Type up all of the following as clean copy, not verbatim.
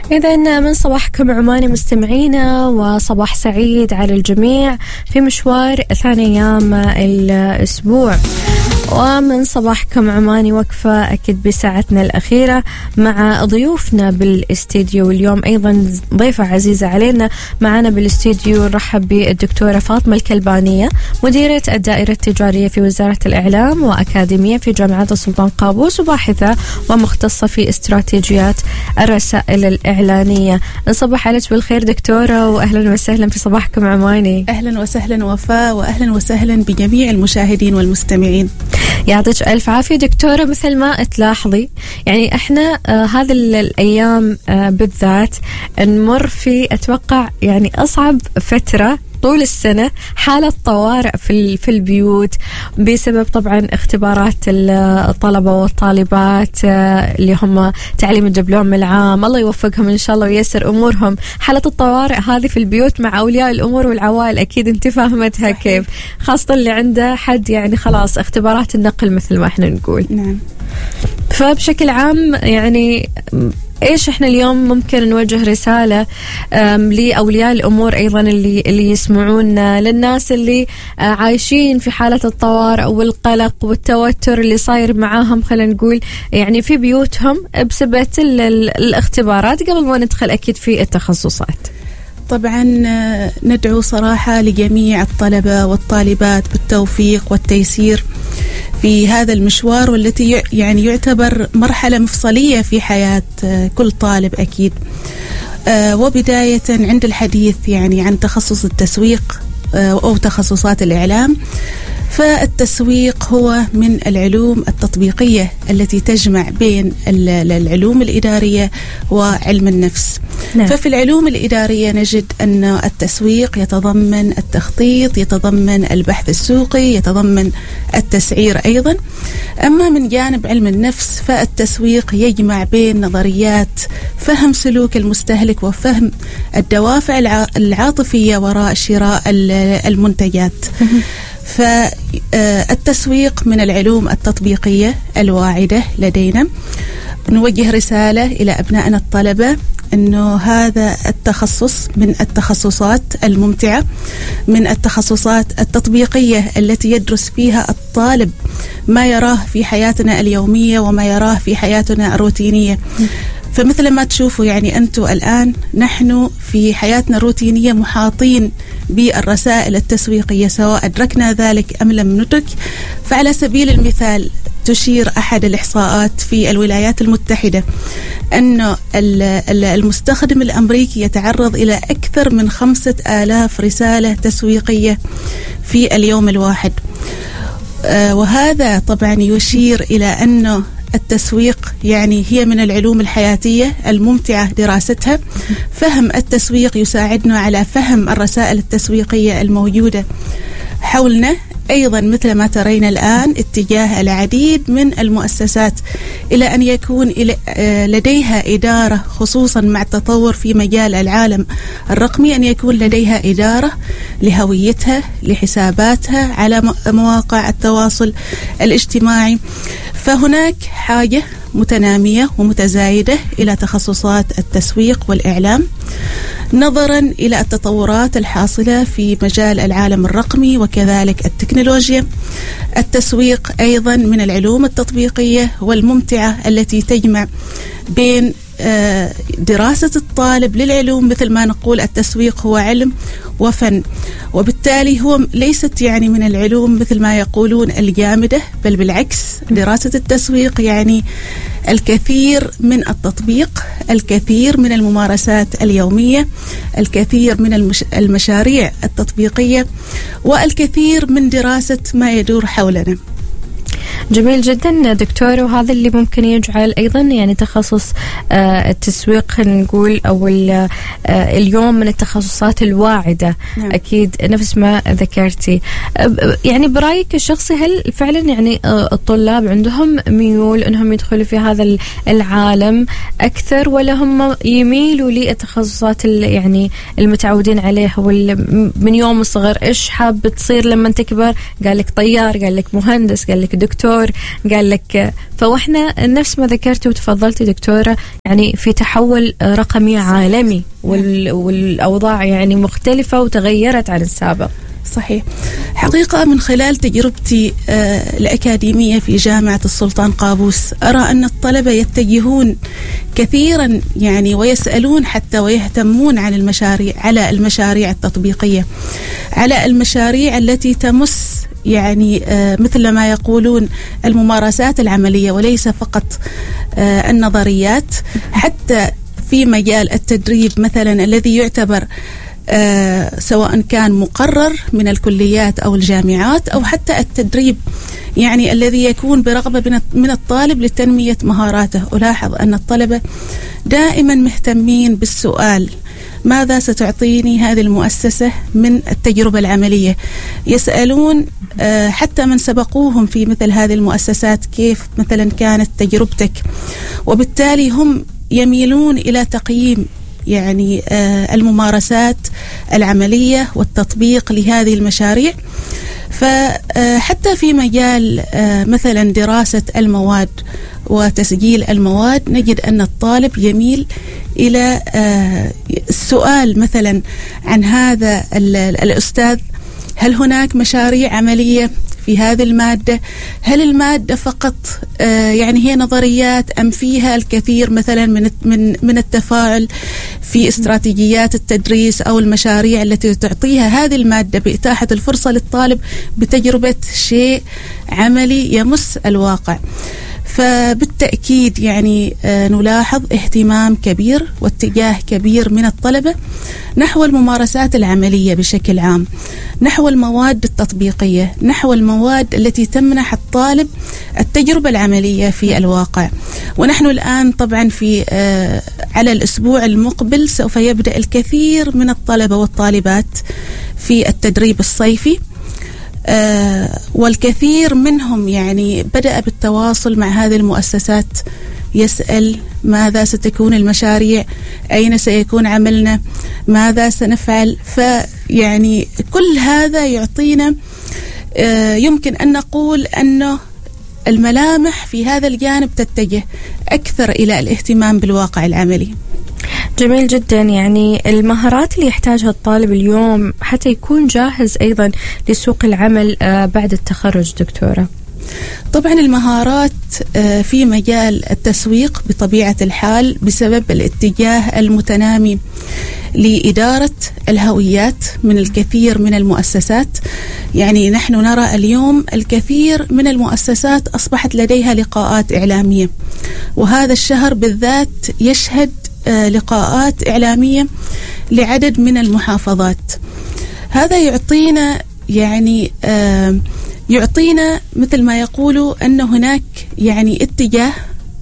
إذن من صباحكم عماني مستمعينا، وصباح سعيد على الجميع في مشوار ثاني أيام الأسبوع. ومن صباحكم عماني وقفة أكيد بساعتنا الأخيرة مع ضيوفنا بالاستديو. اليوم أيضا ضيفة عزيزة علينا معنا بالاستديو. نرحب بالدكتورة فاطمة الكلبانية، مديرة الدائرة التجارية في وزارة الإعلام وأكاديمية في جامعة السلطان قابوس، وباحثة ومختصة في استراتيجيات الرسائل الإعلانية. نصبح عليك بالخير دكتورة، وأهلا وسهلا في صباحكم عماني. أهلا وسهلا وفاء، وأهلا وسهلا بجميع المشاهدين والمستمعين. يعطيك ألف عافية دكتورة. مثل ما تلاحظي يعني احنا هذه الأيام بالذات نمر في أتوقع يعني أصعب فترة طول السنة، حالة طوارئ في البيوت بسبب طبعا اختبارات الطلبة والطالبات اللي هم تعليم الدبلوم العام. الله يوفقهم إن شاء الله وييسر أمورهم. حالة الطوارئ هذه في البيوت مع أولياء الأمور والعوائل أكيد أنت فاهمتها كيف، خاصة اللي عنده حد يعني خلاص اختبارات النقل مثل ما احنا نقول. نعم. فبشكل عام يعني إيش إحنا اليوم ممكن نوجه رسالة لأولياء الأمور أيضا اللي يسمعونا، للناس اللي عايشين في حالة الطوارئ والقلق والتوتر اللي صاير معاهم خلينا نقول يعني في بيوتهم بسبب الاختبارات، قبل ما ندخل أكيد في التخصصات. طبعا ندعو صراحة لجميع الطلبة والطالبات بالتوفيق والتيسير في هذا المشوار، والتي يعني يعتبر مرحلة مفصلية في حياة كل طالب أكيد. وبداية عند الحديث يعني عن تخصص التسويق أو تخصصات الإعلام، فالتسويق هو من العلوم التطبيقية التي تجمع بين العلوم الإدارية وعلم النفس. نعم. ففي العلوم الإدارية نجد أن التسويق يتضمن التخطيط، يتضمن البحث السوقي، يتضمن التسعير أيضا. أما من جانب علم النفس فالتسويق يجمع بين نظريات فهم سلوك المستهلك وفهم الدوافع العاطفية وراء شراء المنتجات. فالتسويق من العلوم التطبيقية الواعدة لدينا. نوجه رسالة إلى أبنائنا الطلبة أنه هذا التخصص من التخصصات الممتعة، من التخصصات التطبيقية التي يدرس فيها الطالب ما يراه في حياتنا اليومية وما يراه في حياتنا الروتينية. فمثل ما تشوفوا يعني أنتم الآن نحن في حياتنا الروتينية محاطين بالرسائل التسويقية سواء أدركنا ذلك أم لم ندرك. فعلى سبيل المثال تشير أحد الإحصاءات في الولايات المتحدة أن المستخدم الأمريكي يتعرض إلى أكثر من 5000 رسالة تسويقية في اليوم الواحد. وهذا طبعا يشير إلى أنه التسويق يعني هي من العلوم الحياتية الممتعة دراستها. فهم التسويق يساعدنا على فهم الرسائل التسويقية الموجودة حولنا. أيضا مثل ما ترين الآن اتجاه العديد من المؤسسات إلى أن يكون لديها إدارة، خصوصا مع التطور في مجال العالم الرقمي، أن يكون لديها إدارة لهويتها، لحساباتها على مواقع التواصل الاجتماعي. فهناك حاجة متنامية ومتزايدة إلى تخصصات التسويق والإعلام نظرا إلى التطورات الحاصلة في مجال العالم الرقمي وكذلك التكنولوجيا. التسويق أيضا من العلوم التطبيقية والممتعة التي تجمع بين دراسة الطالب للعلوم. مثل ما نقول التسويق هو علم وفن، وبالتالي هو ليست يعني من العلوم مثل ما يقولون الجامدة، بل بالعكس دراسة التسويق يعني الكثير من التطبيق، الكثير من الممارسات اليومية، الكثير من المشاريع التطبيقية، والكثير من دراسة ما يدور حولنا. جميل جدا دكتور. وهذا اللي ممكن يجعل أيضا يعني تخصص التسويق خلينا نقول أو اليوم من التخصصات الواعدة. نعم. أكيد نفس ما ذكرتي. يعني برأيك الشخصي هل فعلا يعني الطلاب عندهم ميول أنهم يدخلوا في هذا العالم أكثر، ولا هم يميلوا للتخصصات يعني المتعودين عليها من يوم الصغر؟ إيش حاب تصير لما تكبر؟ قال لك طيار، قال لك مهندس، قال لك دكتور، دكتور قال لك. فوإحنا نفس ما ذكرتي وتفضلتي دكتورة، يعني في تحول رقمي عالمي والأوضاع يعني مختلفة وتغيرت عن السابق. صحيح. حقيقة من خلال تجربتي الأكاديمية في جامعة السلطان قابوس أرى أن الطلبة يتجهون كثيرا يعني ويسألون حتى ويهتمون عن المشاريع التطبيقية، على المشاريع التي تمس يعني مثل ما يقولون الممارسات العملية وليس فقط النظريات. حتى في مجال التدريب مثلا الذي يعتبر سواء كان مقرر من الكليات أو الجامعات، أو حتى التدريب يعني الذي يكون برغبة من الطالب لتنمية مهاراته. ألاحظ أن الطلبة دائما مهتمين بالسؤال: ماذا ستعطيني هذه المؤسسة من التجربة العملية؟ يسألون حتى من سبقوهم في مثل هذه المؤسسات كيف مثلا كانت تجربتك، وبالتالي هم يميلون إلى تقييم يعني الممارسات العملية والتطبيق لهذه المشاريع. فحتى في مجال مثلا دراسة المواد وتسجيل المواد نجد أن الطالب يميل إلى السؤال مثلا عن هذا الأستاذ: هل هناك مشاريع عملية في هذه المادة؟ هل المادة فقط يعني هي نظريات أم فيها الكثير مثلا من التفاعل في استراتيجيات التدريس أو المشاريع التي تعطيها هذه المادة بإتاحة الفرصة للطالب بتجربة شيء عملي يمس الواقع؟ فبالتأكيد يعني نلاحظ اهتمام كبير واتجاه كبير من الطلبة نحو الممارسات العملية بشكل عام، نحو المواد التطبيقية، نحو المواد التي تمنح الطالب التجربة العملية في الواقع. ونحن الآن طبعا على الأسبوع المقبل سوف يبدأ الكثير من الطلبة والطالبات في التدريب الصيفي، والكثير منهم يعني بدأ بالتواصل مع هذه المؤسسات، يسأل: ماذا ستكون المشاريع؟ أين سيكون عملنا؟ ماذا سنفعل؟ فيعني كل هذا يعطينا يمكن أن نقول أنه الملامح في هذا الجانب تتجه أكثر إلى الاهتمام بالواقع العملي. جميل جدا. يعني المهارات اللي يحتاجها الطالب اليوم حتى يكون جاهز أيضا لسوق العمل بعد التخرج دكتورة. طبعا المهارات في مجال التسويق بطبيعة الحال بسبب الاتجاه المتنامي لإدارة الهويات من الكثير من المؤسسات. يعني نحن نرى اليوم الكثير من المؤسسات أصبحت لديها لقاءات إعلامية، وهذا الشهر بالذات يشهد لقاءات إعلامية لعدد من المحافظات. هذا يعطينا يعني يعطينا مثل ما يقولوا أن هناك يعني اتجاه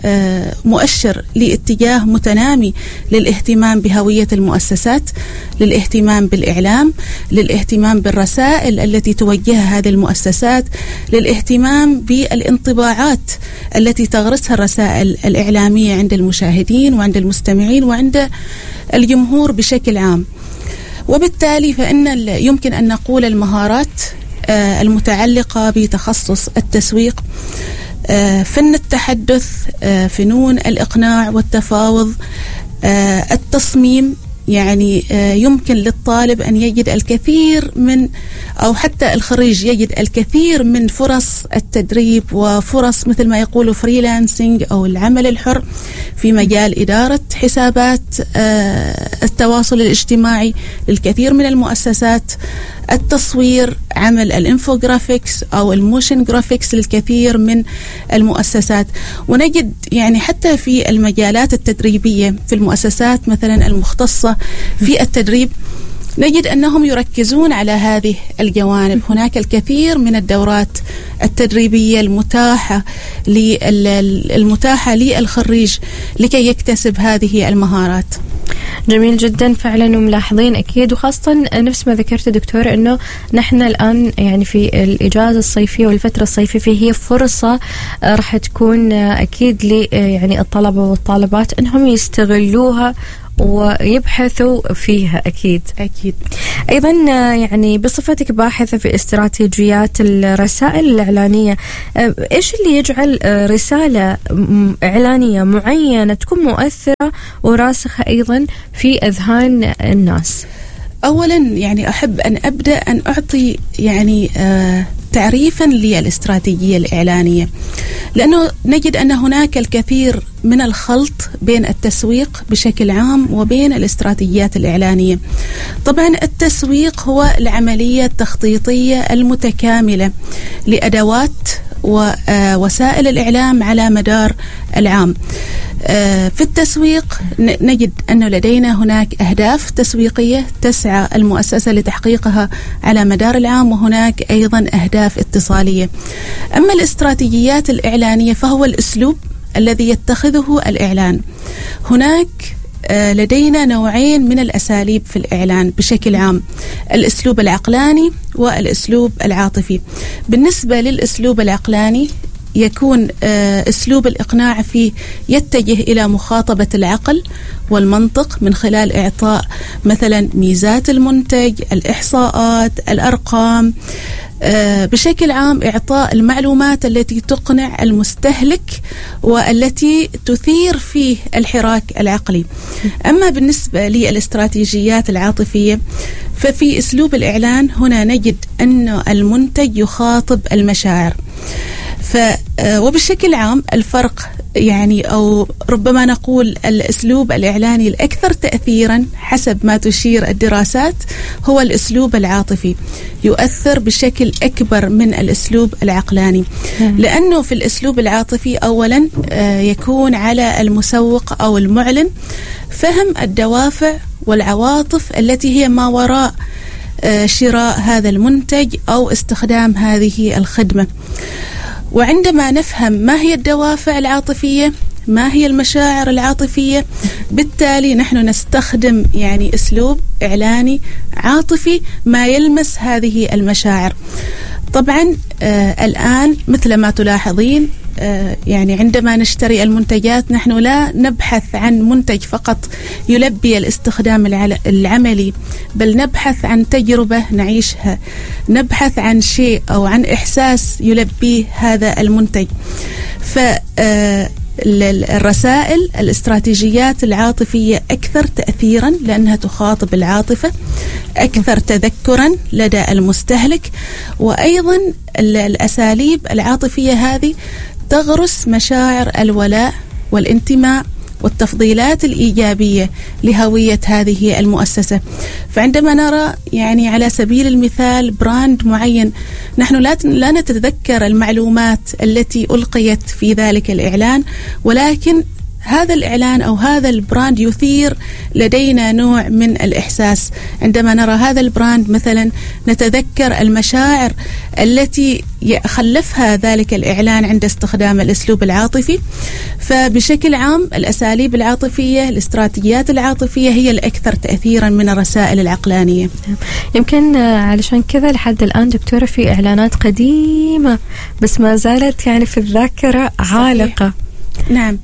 مؤشر لاتجاه متنامي للاهتمام بهوية المؤسسات، للاهتمام بالإعلام، للاهتمام بالرسائل التي توجهها هذه المؤسسات، للاهتمام بالانطباعات التي تغرسها الرسائل الإعلامية عند المشاهدين وعند المستمعين وعند الجمهور بشكل عام. وبالتالي فإن يمكن أن نقول المهارات المتعلقة بتخصص التسويق، فن التحدث، فنون الإقناع والتفاوض، التصميم، يعني يمكن للطالب أن يجد الكثير من أو حتى الخريج يجد الكثير من فرص التدريب وفرص مثل ما يقولوا فريلانسينج أو العمل الحر في مجال إدارة حسابات التواصل الاجتماعي للكثير من المؤسسات، التصوير، عمل الانفوغرافيكس أو الموشن جرافيكس للكثير من المؤسسات. ونجد يعني حتى في المجالات التدريبية في المؤسسات مثلا المختصة في التدريب نجد أنهم يركزون على هذه الجوانب. هناك الكثير من الدورات التدريبية المتاحة للخريج لكي يكتسب هذه المهارات. جميل جدا فعلا، وملاحظين أكيد، وخاصة نفس ما ذكرت دكتور أنه نحن الآن يعني في الإجازة الصيفية والفترة الصيفية هي فرصة راح تكون أكيد يعني الطلبة والطالبات أنهم يستغلوها ويبحثوا فيها. أكيد. أيضا يعني بصفتك باحثة في استراتيجيات الرسائل الإعلانية، إيش اللي يجعل رسالة إعلانية معينة تكون مؤثرة وراسخة أيضا في أذهان الناس؟ أولا يعني أحب أن أبدأ أن أعطي يعني تعريفا للاستراتيجية الإعلانية، لأنه نجد أن هناك الكثير من الخلط بين التسويق بشكل عام وبين الاستراتيجيات الإعلانية. طبعا التسويق هو العملية التخطيطية المتكاملة لأدوات ووسائل الإعلام على مدار العام. في التسويق نجد أنه لدينا هناك أهداف تسويقية تسعى المؤسسة لتحقيقها على مدار العام، وهناك أيضا أهداف اتصالية. أما الاستراتيجيات الإعلانية فهو الأسلوب الذي يتخذه الإعلان. هناك لدينا نوعين من الأساليب في الإعلان بشكل عام، الأسلوب العقلاني والأسلوب العاطفي. بالنسبة للأسلوب العقلاني يكون أسلوب الإقناع فيه يتجه إلى مخاطبة العقل والمنطق من خلال إعطاء مثلا ميزات المنتج، الإحصاءات، الأرقام، بشكل عام إعطاء المعلومات التي تقنع المستهلك والتي تثير فيه الحراك العقلي. أما بالنسبة للاستراتيجيات العاطفية ففي أسلوب الإعلان هنا نجد أن المنتج يخاطب المشاعر. وبشكل عام الفرق يعني أو ربما نقول الأسلوب الإعلاني الأكثر تأثيرا حسب ما تشير الدراسات هو الأسلوب العاطفي، يؤثر بشكل أكبر من الأسلوب العقلاني، لأنه في الأسلوب العاطفي أولا يكون على المسوق أو المعلن فهم الدوافع والعواطف التي هي ما وراء شراء هذا المنتج أو استخدام هذه الخدمة. وعندما نفهم ما هي الدوافع العاطفية، ما هي المشاعر العاطفية، بالتالي نحن نستخدم يعني أسلوب إعلاني عاطفي ما يلمس هذه المشاعر. طبعا الآن مثل ما تلاحظين يعني عندما نشتري المنتجات نحن لا نبحث عن منتج فقط يلبي الاستخدام العملي، بل نبحث عن تجربة نعيشها، نبحث عن شيء أو عن إحساس يلبيه هذا المنتج. الرسائل الاستراتيجيات العاطفية أكثر تأثيرا لأنها تخاطب العاطفة، أكثر تذكرا لدى المستهلك، وأيضا الأساليب العاطفية هذه تغرس مشاعر الولاء والانتماء والتفضيلات الإيجابية لهوية هذه المؤسسة. فعندما نرى يعني على سبيل المثال براند معين، نحن لا نتذكر المعلومات التي ألقيت في ذلك الإعلان، ولكن هذا الإعلان أو هذا البراند يثير لدينا نوع من الإحساس. عندما نرى هذا البراند مثلا نتذكر المشاعر التي خلفها ذلك الإعلان عند استخدام الأسلوب العاطفي. فبشكل عام الأساليب العاطفية، الاستراتيجيات العاطفية هي الأكثر تأثيرا من الرسائل العقلانية. يمكن علشان كذا لحد الآن دكتورة في إعلانات قديمة بس ما زالت يعني في الذاكرة عالقة. نعم.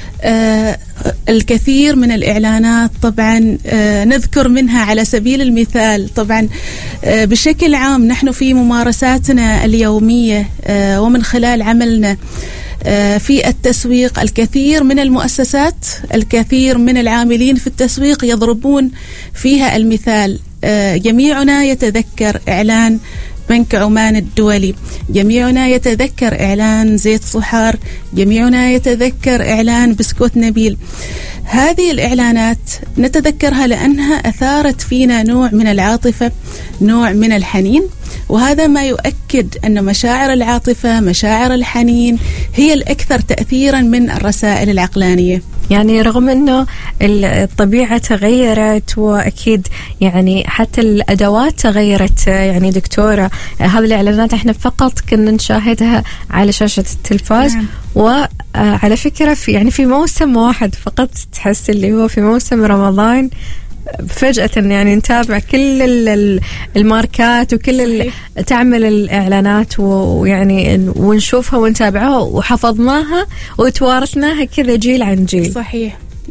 الكثير من الإعلانات طبعا نذكر منها على سبيل المثال. طبعا بشكل عام نحن في ممارساتنا اليومية ومن خلال عملنا في التسويق الكثير من المؤسسات، الكثير من العاملين في التسويق يضربون فيها المثال. جميعنا يتذكر إعلان بنك عمان الدولي، جميعنا يتذكر إعلان زيت صحار، جميعنا يتذكر إعلان بسكوت نبيل. هذه الإعلانات نتذكرها لأنها أثارت فينا نوع من العاطفة، نوع من الحنين، وهذا ما يؤكد أن مشاعر العاطفة، مشاعر الحنين هي الأكثر تأثيرا من الرسائل العقلانية. يعني رغم أنه الطبيعة تغيرت وأكيد يعني حتى الأدوات تغيرت يعني دكتورة، هذه الإعلانات احنا فقط كنا نشاهدها على شاشة التلفاز. نعم. وعلى فكرة في يعني في موسم واحد فقط تحس اللي هو في موسم رمضان فجأة يعني نتابع كل الماركات وكل تعمل الإعلانات ويعني ونشوفها ونتابعها وحفظناها وتوارثناها كذا جيل عن جيل. صحيح.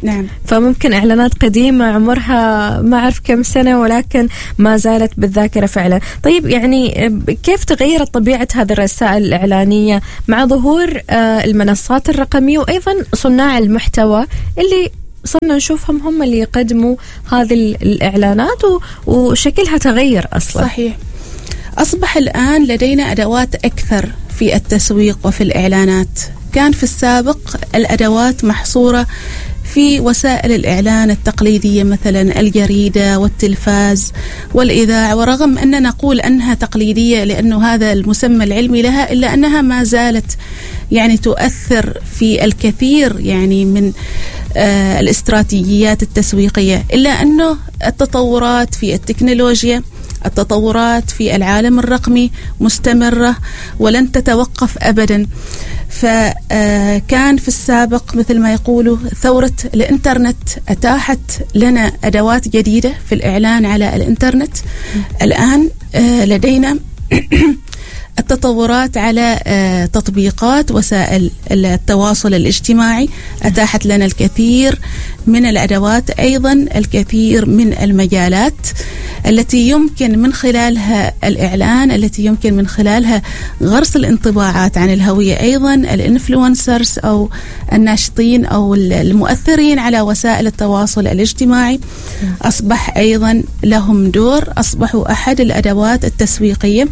نعم. فممكن إعلانات قديمة عمرها ما أعرف كم سنة ولكن ما زالت بالذاكرة فعلا. طيب يعني كيف تغيرت طبيعة هذه الرسائل الإعلانية مع ظهور المنصات الرقمية وأيضا صناع المحتوى اللي صرنا نشوفهم هم اللي يقدموا هذه الإعلانات وشكلها تغير أصلا؟ صحيح. أصبح الآن لدينا أدوات أكثر في التسويق وفي الإعلانات. كان في السابق الأدوات محصورة في وسائل الإعلان التقليدية مثلا الجريدة والتلفاز والإذاعة، ورغم أننا نقول أنها تقليدية لأنه هذا المسمى العلمي لها، إلا أنها ما زالت يعني تؤثر في الكثير يعني من الاستراتيجيات التسويقية، إلا أنه التطورات في التكنولوجيا، التطورات في العالم الرقمي مستمرة ولن تتوقف أبدا. فكان في السابق مثل ما يقولوا ثورة الإنترنت أتاحت لنا أدوات جديدة في الإعلان على الإنترنت. الآن لدينا التطورات على تطبيقات وسائل التواصل الاجتماعي أتاحت لنا الكثير من الأدوات، أيضا الكثير من المجالات التي يمكن من خلالها الإعلان، التي يمكن من خلالها غرس الانطباعات عن الهوية. أيضا الإنفلونسرز أو الناشطين أو المؤثرين على وسائل التواصل الاجتماعي أصبح أيضا لهم دور، أصبحوا أحد الأدوات التسويقية.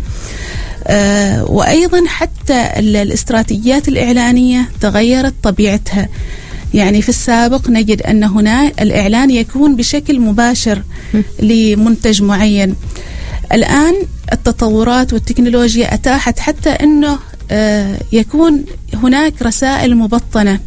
وأيضا حتى الاستراتيجيات الإعلانية تغيرت طبيعتها. يعني في السابق نجد أن هنا الإعلان يكون بشكل مباشر لمنتج معين. الآن التطورات والتكنولوجيا أتاحت حتى أنه يكون هناك رسائل مبطنة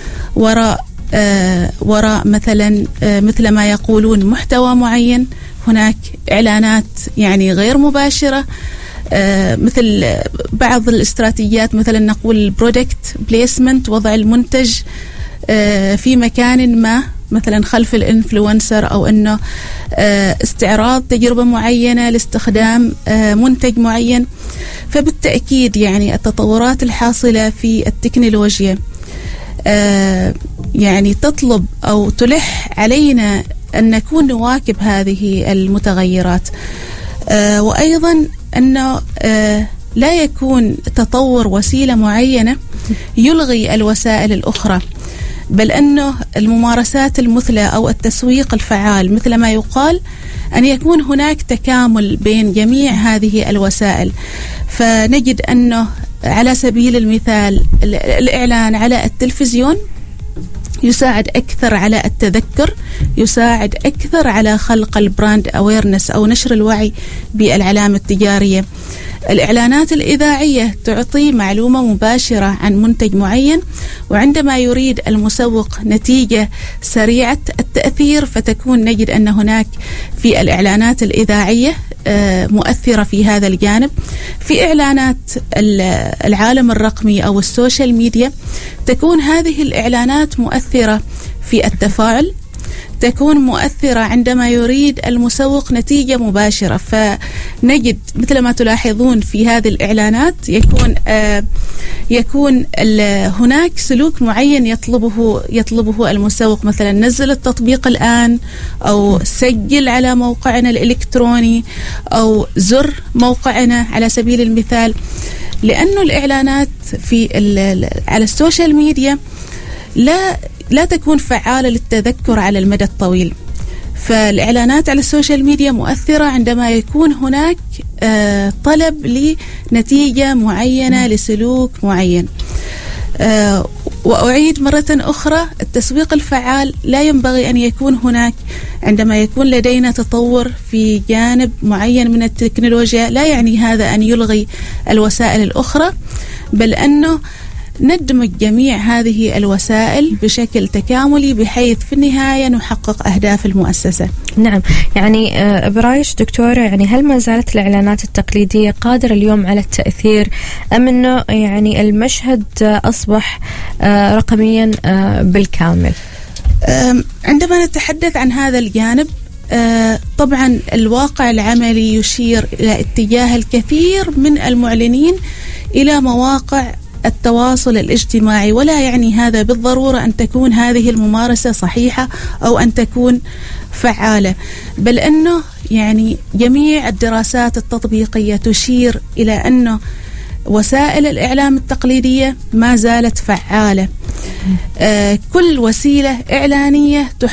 وراء مثلا مثل ما يقولون محتوى معين. هناك إعلانات يعني غير مباشرة، مثل بعض الاستراتيجيات مثلا نقول البرودكت بليسمنت، وضع المنتج في مكان ما مثلا خلف الانفلونسر، أو أنه استعراض تجربة معينة لاستخدام منتج معين. فبالتأكيد يعني التطورات الحاصلة في التكنولوجيا يعني تطلب أو تلح علينا أن نكون نواكب هذه المتغيرات. وأيضا أنه لا يكون تطور وسيلة معينة يلغي الوسائل الأخرى، بل أنه الممارسات المثلى أو التسويق الفعال مثل ما يقال أن يكون هناك تكامل بين جميع هذه الوسائل. فنجد أنه على سبيل المثال الإعلان على التلفزيون يساعد أكثر على التذكر، يساعد أكثر على خلق البراند أويرنس أو نشر الوعي بالعلامة التجارية. الإعلانات الإذاعية تعطي معلومة مباشرة عن منتج معين، وعندما يريد المسوق نتيجة سريعة التأثير فتكون نجد أن هناك في الإعلانات الإذاعية مؤثرة في هذا الجانب. في إعلانات العالم الرقمي أو السوشيال ميديا تكون هذه الإعلانات مؤثرة في التفاعل، تكون مؤثرة عندما يريد المسوق نتيجة مباشرة. فنجد مثل ما تلاحظون في هذه الإعلانات يكون هناك سلوك معين يطلبه المسوق، مثلا نزل التطبيق الآن، أو سجل على موقعنا الإلكتروني، أو زر موقعنا على سبيل المثال. لأنه الإعلانات على السوشيال ميديا لا تكون فعالة للتذكر على المدى الطويل. فالإعلانات على السوشيال ميديا مؤثرة عندما يكون هناك طلب لنتيجة معينة لسلوك معين. وأعيد مرة أخرى، التسويق الفعال لا ينبغي أن يكون هناك عندما يكون لدينا تطور في جانب معين من التكنولوجيا. لا يعني هذا أن يلغي الوسائل الأخرى، بل أنه ندمج جميع هذه الوسائل بشكل تكاملي بحيث في النهاية نحقق أهداف المؤسسة. نعم، يعني برايش دكتورة، يعني هل ما زالت الإعلانات التقليدية قادرة اليوم على التأثير، أم أنه يعني المشهد أصبح رقميا بالكامل؟ عندما نتحدث عن هذا الجانب طبعا الواقع العملي يشير إلى اتجاه الكثير من المعلنين إلى مواقع التواصل الاجتماعي، ولا يعني هذا بالضرورة أن تكون هذه الممارسة صحيحة أو أن تكون فعالة، بل أنه يعني جميع الدراسات التطبيقية تشير إلى أنه وسائل الإعلام التقليدية ما زالت فعالة. كل وسيلة إعلانية